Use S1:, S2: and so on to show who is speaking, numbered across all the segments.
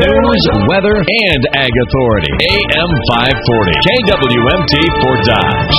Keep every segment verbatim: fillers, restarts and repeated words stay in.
S1: News, weather, and Ag Authority. A M five forty. K W M T for Dodge.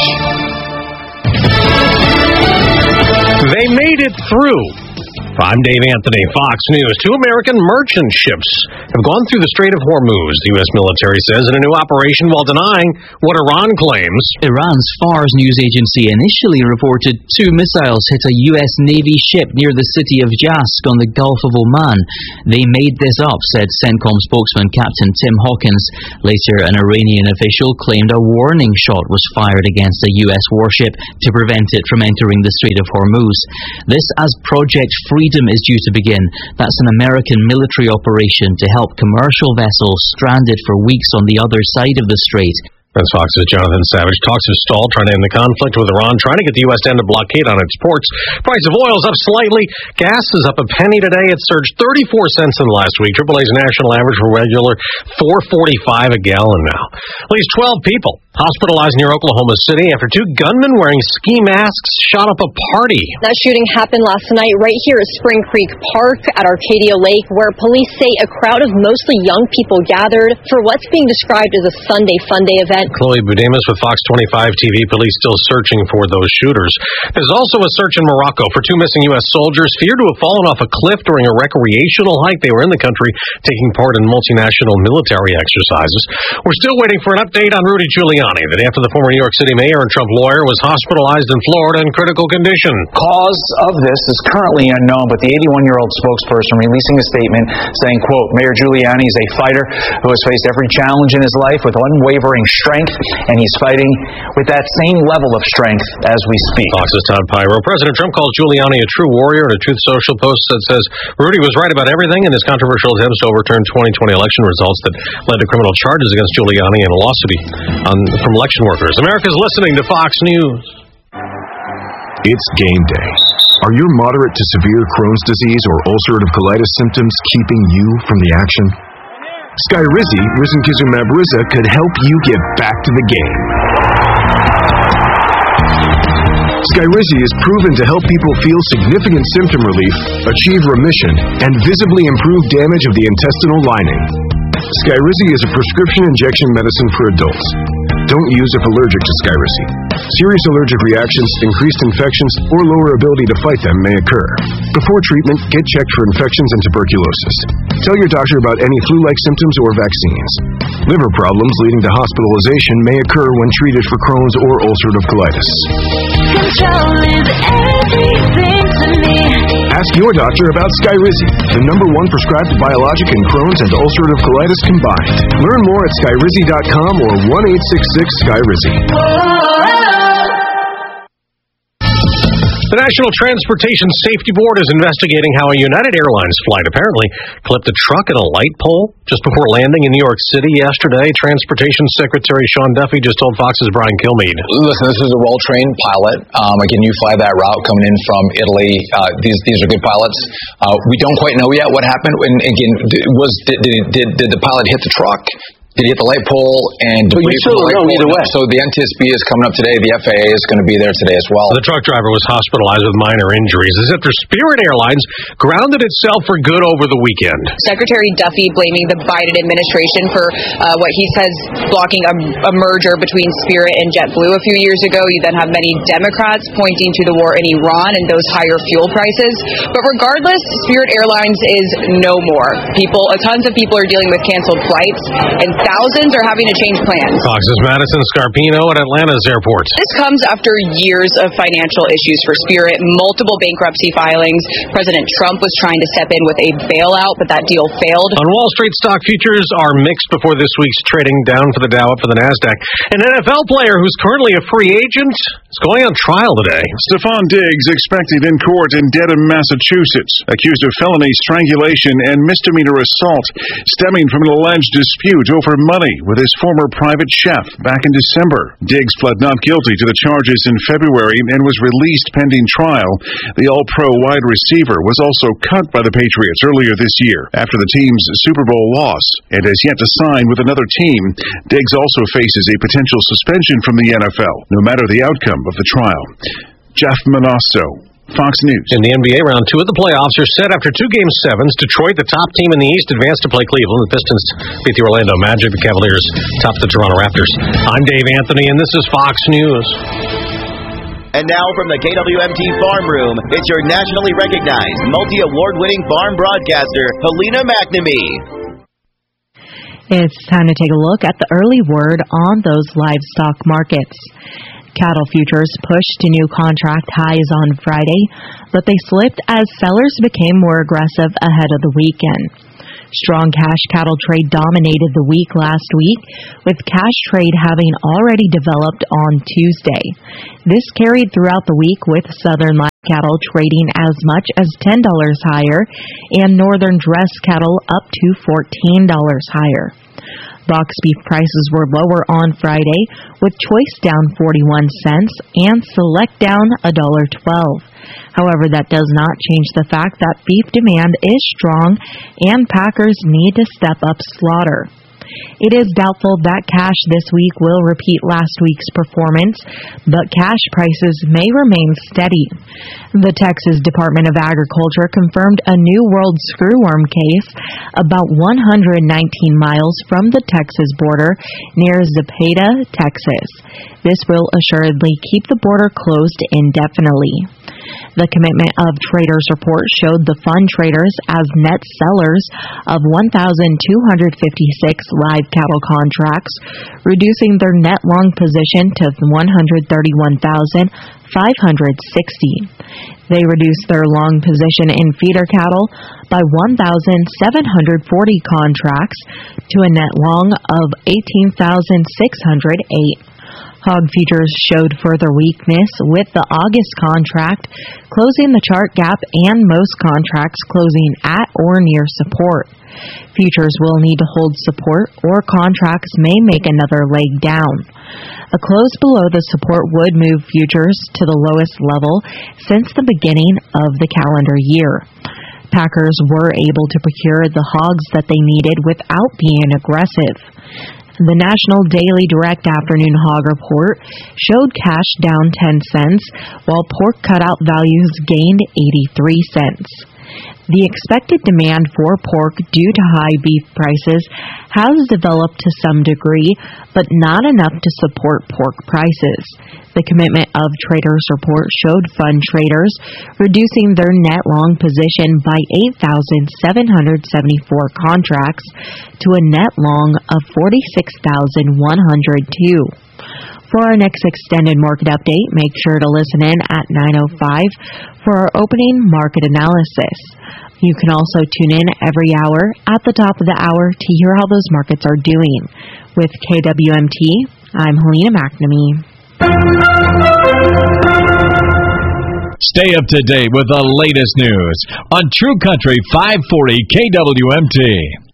S2: They made it through. I'm Dave Anthony, Fox News. Two American merchant ships have gone through the Strait of Hormuz, the U S military says, in a new operation while denying what Iran claims.
S3: Iran's Fars news agency initially reported two missiles hit a U S Navy ship near the city of Jask on the Gulf of Oman. They made this up, said CENTCOM spokesman Captain Tim Hawkins. Later, an Iranian official claimed a warning shot was fired against a U S warship to prevent it from entering the Strait of Hormuz. This as Project Freedom is due to begin. That's an American military operation to help commercial vessels stranded for weeks on the other side of the strait.
S2: That's Fox's Jonathan Savage. Talks have stalled, trying to end the conflict with Iran, trying to get the U S to end a blockade on its ports. Price of oil is up slightly. Gas is up a penny today. It surged thirty-four cents in the last week. triple A's national average for regular four forty-five a gallon now. At least twelve people hospitalized near Oklahoma City after two gunmen wearing ski masks shot up a party.
S4: That shooting happened last night right here at Spring Creek Park at Arcadia Lake, where police say a crowd of mostly young people gathered for what's being described as a Sunday Funday event.
S2: Chloe Budemus with Fox twenty-five T V. Police still searching for those shooters. There's also a search in Morocco for two missing U S soldiers feared to have fallen off a cliff during a recreational hike. They were in the country taking part in multinational military exercises. We're still waiting for an update on Rudy Giuliani, the day after the former New York City mayor and Trump lawyer was hospitalized in Florida in critical condition.
S5: Cause of this is currently unknown, but the eighty-one-year-old spokesperson releasing a statement saying, quote, Mayor Giuliani is a fighter who has faced every challenge in his life with unwavering strength. And he's fighting with that same level of strength as we speak.
S2: Fox's Todd Pyro. President Trump calls Giuliani a true warrior in a Truth Social post that says Rudy was right about everything in his controversial attempts to overturn twenty twenty election results that led to criminal charges against Giuliani and a lawsuit on, from election workers. America's listening to Fox News.
S6: It's game day. Are your moderate to severe Crohn's disease or ulcerative colitis symptoms keeping you from the action? Skyrizi, risankizumab Riza, could help you get back to the game. Skyrizi is proven to help people feel significant symptom relief, achieve remission, and visibly improve damage of the intestinal lining. Skyrizi is a prescription injection medicine for adults. Don't use if allergic to Skyrizi. Serious allergic reactions, increased infections, or lower ability to fight them may occur. Before treatment, get checked for infections and tuberculosis. Tell your doctor about any flu-like symptoms or vaccines. Liver problems leading to hospitalization may occur when treated for Crohn's or ulcerative colitis.
S7: Control is everything to me.
S6: Ask your doctor about Skyrizi, the number one prescribed biologic in Crohn's and ulcerative colitis combined. Learn more at skyrizi dot com or one eight six six Skyrizi.
S2: The National Transportation Safety Board is investigating how a United Airlines flight apparently clipped a truck at a light pole just before landing in New York City yesterday. Transportation Secretary Sean Duffy just told Fox's Brian Kilmeade.
S8: Listen, this is a well-trained pilot. Um, again, you fly that route coming in from Italy. Uh, these these are good pilots. Uh, we don't quite know yet what happened. And again, was did did, did, did the pilot hit the truck? Did he hit the light pole and debris from the light pole? Either way. So the N T S B is coming up today. The F A A is going to be there today as well.
S2: The truck driver was hospitalized with minor injuries. This is after Spirit Airlines grounded itself for good over the weekend.
S4: Secretary Duffy blaming the Biden administration for uh, what he says blocking a, a merger between Spirit and JetBlue a few years ago. You then have many Democrats pointing to the war in Iran and those higher fuel prices. But regardless, Spirit Airlines is no more. People, uh, tons of people are dealing with canceled flights, and thousands are having to change plans.
S2: Fox's Madison Scarpino at Atlanta's airport.
S4: This comes after years of financial issues for Spirit, multiple bankruptcy filings. President Trump was trying to step in with a bailout, but that deal failed.
S2: On Wall Street, stock futures are mixed before this week's trading, down for the Dow, up for the NASDAQ. An N F L player who's currently a free agent is going on trial today.
S9: Stephon Diggs expected in court in Dedham, Massachusetts, accused of felony strangulation and misdemeanor assault stemming from an alleged dispute over money with his former private chef back in December. Diggs pled not guilty to the charges in February and was released pending trial. The All-Pro wide receiver was also cut by the Patriots earlier this year after the team's Super Bowl loss and has yet to sign with another team. Diggs also faces a potential suspension from the N F L, no matter the outcome of the trial. Jeff Manasso, Fox News.
S2: In the N B A, round two of the playoffs are set after two game sevens. Detroit, the top team in the East, advanced to play Cleveland. The Pistons beat the Orlando Magic. The Cavaliers topped the Toronto Raptors. I'm Dave Anthony, and this is Fox News.
S10: And now from the K W M T Farm Room, it's your nationally recognized, multi-award-winning farm broadcaster, Helena McNamee.
S11: It's time to take a look at the early word on those livestock markets. Cattle futures pushed to new contract highs on Friday, but they slipped as sellers became more aggressive ahead of the weekend. Strong cash cattle trade dominated the week last week, with cash trade having already developed on Tuesday. This carried throughout the week, with southern live cattle trading as much as ten dollars higher and northern dress cattle up to fourteen dollars higher. Box beef prices were lower on Friday, with choice down forty-one cents and select down one dollar and twelve cents. However, that does not change the fact that beef demand is strong and packers need to step up slaughter. It is doubtful that cash this week will repeat last week's performance, but cash prices may remain steady. The Texas Department of Agriculture confirmed a new world screwworm case about one hundred nineteen miles from the Texas border near Zapata, Texas. This will assuredly keep the border closed indefinitely. The Commitment of Traders report showed the fund traders as net sellers of one thousand two hundred fifty-six live cattle contracts, reducing their net long position to one hundred thirty-one thousand five hundred sixty. They reduced their long position in feeder cattle by one thousand seven hundred forty contracts to a net long of eighteen thousand six hundred eight. Hog futures showed further weakness, with the August contract closing the chart gap and most contracts closing at or near support. Futures will need to hold support, or contracts may make another leg down. A close below the support would move futures to the lowest level since the beginning of the calendar year. Packers were able to procure the hogs that they needed without being aggressive. The National Daily Direct Afternoon Hog Report showed cash down ten cents, while pork cutout values gained eighty-three cents. The expected demand for pork due to high beef prices has developed to some degree, but not enough to support pork prices. The Commitment of Traders report showed fund traders reducing their net long position by eight thousand seven hundred seventy-four contracts to a net long of forty-six thousand one hundred two. For our next extended market update, make sure to listen in at nine oh five for our opening market analysis. You can also tune in every hour at the top of the hour to hear how those markets are doing. With K W M T, I'm Helena McNamee.
S1: Stay up to date with the latest news on True Country five forty K W M T.